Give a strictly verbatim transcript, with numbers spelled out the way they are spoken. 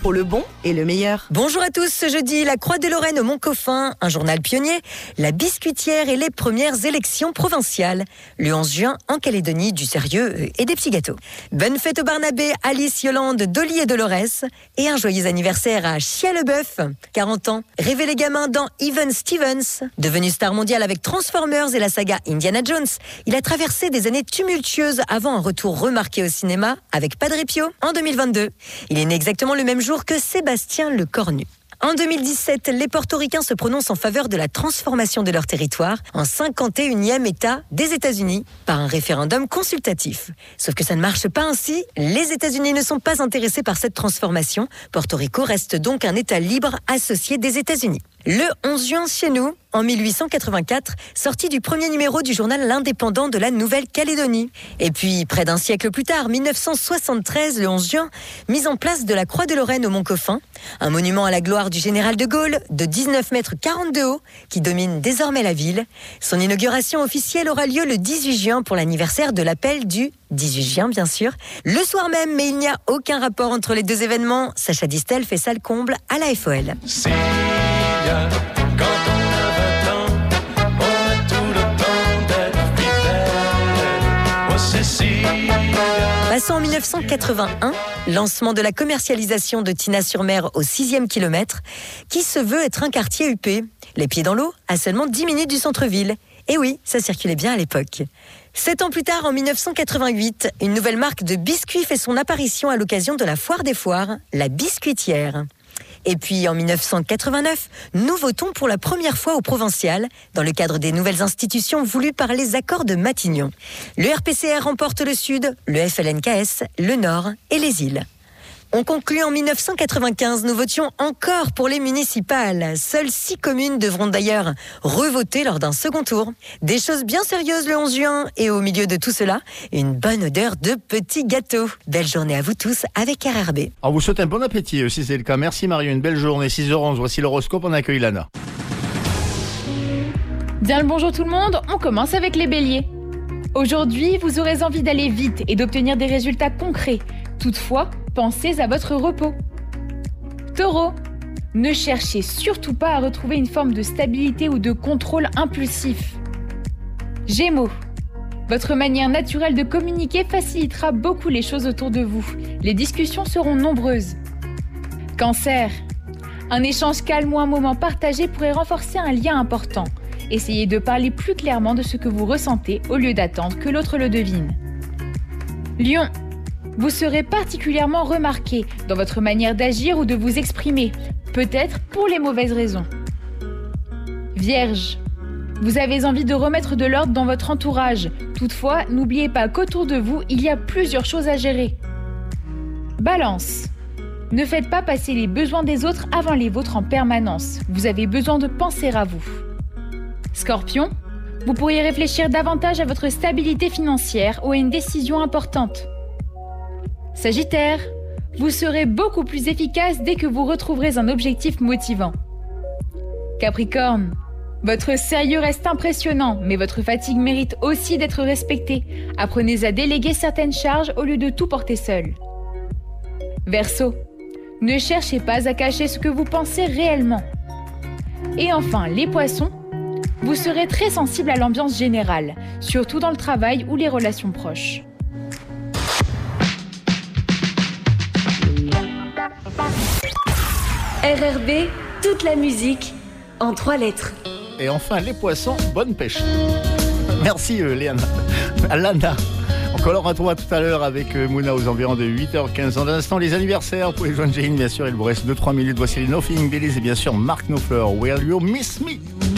pour le bon et le meilleur. Bonjour à tous, ce jeudi, la Croix de Lorraine au Mont-Coffin, un journal pionnier, la Biscuitière et les premières élections provinciales. Le onze juin, en Calédonie, du sérieux et des petits gâteaux. Bonne fête au Barnabé, Alice, Yolande, Dolly et Dolores. Et un joyeux anniversaire à Chia Leboeuf, quarante ans. Rêver les gamins dans Even Stevens. Devenu star mondiale avec Transformers et la saga Indiana Jones, il a traversé des années tumultueuses avant un retour remarqué au cinéma avec Padre Pio en deux mille vingt-deux. Il est né exactement le même jour que Sébastien Lecornu. En deux mille dix-sept, les Portoricains se prononcent en faveur de la transformation de leur territoire en cinquante et unième État des États-Unis par un référendum consultatif. Sauf que ça ne marche pas ainsi. Les États-Unis ne sont pas intéressés par cette transformation. Porto Rico reste donc un État libre associé des États-Unis. Le onze juin chez nous, en mille huit cent quatre-vingt-quatre, sortie du premier numéro du journal L'Indépendant de la Nouvelle-Calédonie. Et puis, près d'un siècle plus tard, mille neuf cent soixante-treize, le onze juin, mise en place de la Croix de Lorraine au Mont-Coffin, un monument à la gloire du général de Gaulle de dix-neuf mètres quarante de haut qui domine désormais la ville. Son inauguration officielle aura lieu le dix-huit juin pour l'anniversaire de l'appel du dix-huit juin, bien sûr. Le soir même, mais il n'y a aucun rapport entre les deux événements. Sacha Distel fait salle comble à la F O L. C'est quand on a vingt ans, on a tout le temps d'être fidèle. Oh Cécilia. Passons en mille neuf cent quatre-vingt-un, lancement de la commercialisation de Tina-sur-Mer au sixième kilomètre, qui se veut être un quartier huppé. Les pieds dans l'eau, à seulement dix minutes du centre-ville. Et oui, ça circulait bien à l'époque. Sept ans plus tard, en mille neuf cent quatre-vingt-huit, une nouvelle marque de biscuits fait son apparition à l'occasion de la Foire des Foires, la Biscuitière. Et puis en mille neuf cent quatre-vingt-neuf, nous votons pour la première fois au provincial, dans le cadre des nouvelles institutions voulues par les accords de Matignon. Le R P C R remporte le Sud, le F L N K S, le Nord et les îles. On conclut en mille neuf cent quatre-vingt-quinze, nous votions encore pour les municipales. Seules six communes devront d'ailleurs revoter lors d'un second tour. Des choses bien sérieuses le onze juin, et au milieu de tout cela, une bonne odeur de petits gâteaux. Belle journée à vous tous avec R R B. On vous souhaite un bon appétit si c'est le cas. Merci Mario, une belle journée. six heures onze, voici l'horoscope, on accueille Lana. Bien le bonjour tout le monde, on commence avec les béliers. Aujourd'hui, vous aurez envie d'aller vite et d'obtenir des résultats concrets. Toutefois, pensez à votre repos. Taureau, ne cherchez surtout pas à retrouver une forme de stabilité ou de contrôle impulsif. Gémeaux, votre manière naturelle de communiquer facilitera beaucoup les choses autour de vous. Les discussions seront nombreuses. Cancer, un échange calme ou un moment partagé pourrait renforcer un lien important. Essayez de parler plus clairement de ce que vous ressentez au lieu d'attendre que l'autre le devine. Lion, vous serez particulièrement remarqué dans votre manière d'agir ou de vous exprimer, peut-être pour les mauvaises raisons. Vierge, vous avez envie de remettre de l'ordre dans votre entourage. Toutefois, n'oubliez pas qu'autour de vous, il y a plusieurs choses à gérer. Balance, ne faites pas passer les besoins des autres avant les vôtres en permanence. Vous avez besoin de penser à vous. Scorpion, vous pourriez réfléchir davantage à votre stabilité financière ou à une décision importante. Sagittaire, vous serez beaucoup plus efficace dès que vous retrouverez un objectif motivant. Capricorne, votre sérieux reste impressionnant, mais votre fatigue mérite aussi d'être respectée. Apprenez à déléguer certaines charges au lieu de tout porter seul. Verseau, ne cherchez pas à cacher ce que vous pensez réellement. Et enfin, les poissons, vous serez très sensible à l'ambiance générale, surtout dans le travail ou les relations proches. R R B, toute la musique en trois lettres. Et enfin, les poissons, bonne pêche. Merci euh, Léana. Lana. Encore on retrouve tout à l'heure avec euh, Mouna aux environs de huit heures quinze. Dans un instant, les anniversaires pour les joindre Jane, bien sûr, il vous reste deux trois minutes. Voici les Nothing Billies et bien sûr Mark Knopfler, Will You Miss Me?